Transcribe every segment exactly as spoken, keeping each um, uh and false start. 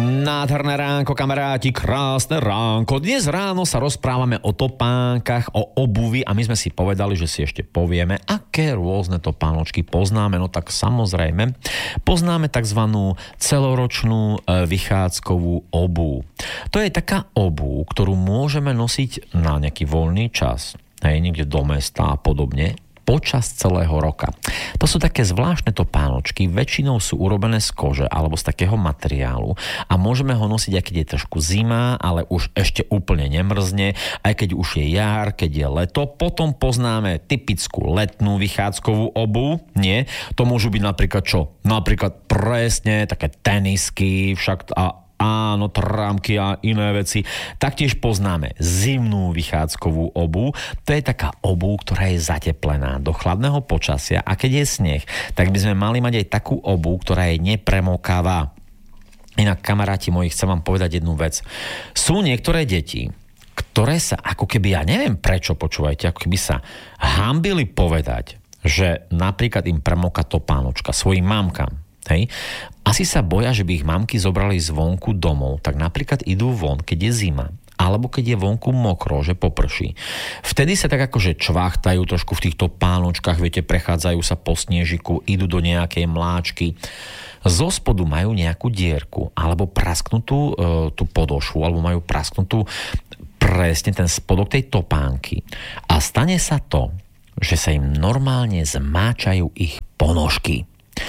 Nádherné ránko, kamaráti, krásne ránko. Dnes ráno sa rozprávame o topánkach, o obuvi a my sme si povedali, že si ešte povieme, aké rôzne topánočky poznáme. No tak samozrejme, poznáme takzvanú celoročnú e, vychádzkovú obuv. To je taká obuv, ktorú môžeme nosiť na nejaký voľný čas, hej, niekde do mesta a podobne, počas celého roka. To sú také zvláštne topánočky, väčšinou sú urobené z kože alebo z takého materiálu a môžeme ho nosiť, aj keď je trošku zima, ale už ešte úplne nemrzne, aj keď už je jar, keď je leto. Potom poznáme typickú letnú vychádzkovú obuv, nie? To môžu byť napríklad čo? Napríklad presne také tenisky, však a áno, trámky a iné veci. Taktiež poznáme zimnú vychádzkovú obuv. To je taká obuv, ktorá je zateplená do chladného počasia a keď je sneh, tak by sme mali mať aj takú obuv, ktorá je nepremokavá. Inak, kamaráti moji, chcem vám povedať jednu vec. Sú niektoré deti, ktoré sa ako keby, ja neviem prečo, počúvajte, ako keby sa hanbili povedať, že napríklad im premoká topánočka svojim mamkám. Hej. Asi sa boja, že by ich mamky zobrali zvonku domov, tak napríklad idú von, keď je zima, alebo keď je vonku mokro, že poprší. Vtedy sa tak akože čvachtajú trošku v týchto pánočkách, viete, prechádzajú sa po snežiku, idú do nejakej mláčky. Zo spodu majú nejakú dierku, alebo prasknutú e, tú podošu, alebo majú prasknutú presne ten spodok tej topánky. A stane sa to, že sa im normálne zmáčajú ich ponožky.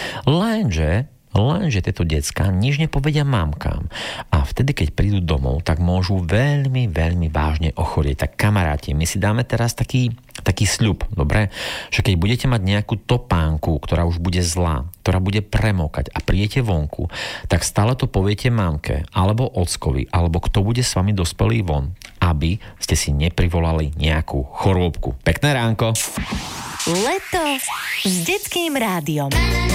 Lenže, lenže tieto decká nič nepovedia mamkám. A vtedy, keď prídu domov, tak môžu veľmi, veľmi vážne ochorieť. Tak kamaráti, my si dáme teraz taký, taký sľub, dobre? Že keď budete mať nejakú topánku, ktorá už bude zlá, ktorá bude premokať a prídete vonku, tak stále to poviete mamke, alebo ockovi, alebo kto bude s vami dospelý von, aby ste si neprivolali nejakú chorôbku. Pekné ránko! Leto s Detským rádiom.